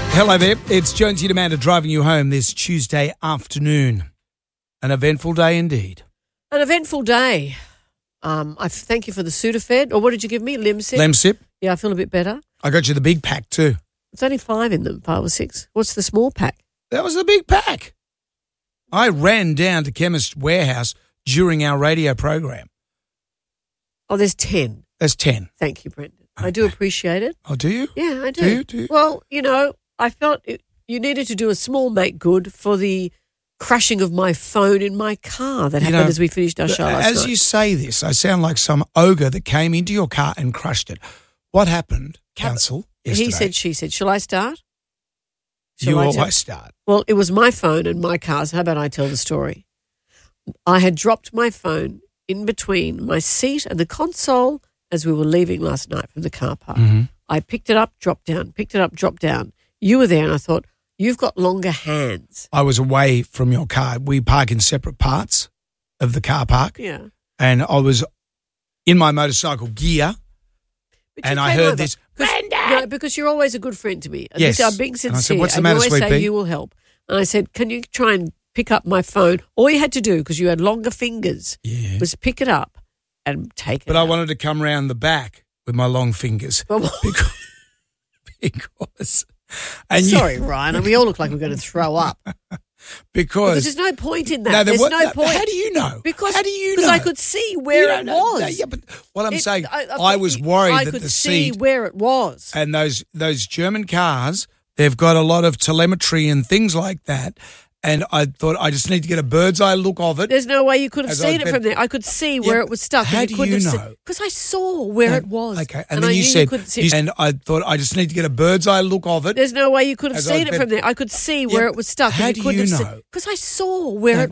Hello there, it's Jonesy and Amanda driving you home this Tuesday afternoon. An eventful day indeed. An eventful day. I thank you for the Sudafed. Or what did you give me? Lemsip? Lemsip. Yeah, I feel a bit better. I got you the big pack too. It's only 5 in them, 5 or 6. What's the small pack? That was the big pack. I ran down to Chemist Warehouse during our radio program. Oh, there's 10. That's 10. Thank you, Brendan. I do appreciate it. Oh, do you? Yeah, I do. Do you? Well, you know, I felt you needed to do a small make good for the crashing of my phone in my car that happened as we finished our show last night. As you say this, I sound like some ogre that came into your car and crushed it. What happened, Council, yesterday? He said, she said, shall I start? You always start. Well, it was my phone and my car, so how about I tell the story? I had dropped my phone in between my seat and the console as we were leaving last night from the car park. Mm-hmm. I picked it up, dropped down, picked it up, dropped down. You were there and I thought, you've got longer hands. I was away from your car. We park in separate parts of the car park. Yeah. And I was in my motorcycle gear and I heard this, No, because you're always a good friend to me. Yes. I'm being sincere. And I said, what's the and matter, you always sweet say pea? you will help. And I said, can you try and pick up my phone? All you had to do, because you had longer fingers, was pick it up and take it But out. I wanted to come round the back with my long fingers because Sorry, Ryan. We all look like we're going to throw up. because There's no point in that. There's no point. How do you know? Because how do you know? Because I could see where it was. No, yeah, but what I'm saying, I was worried I that could the see seat where it was. and those German cars, they've got a lot of telemetry and things like that. And I thought I just need to get a bird's eye look of it. There's no way you could have As I seen it was from there. I could see where it was stuck. How do you know? Because I saw where it was. Okay, and I then you knew said, couldn't see it. and I thought I just need to get a bird's eye look of it. There's no way you could have As I seen it was from there. I could see where it was stuck. How do you know? Because I saw where it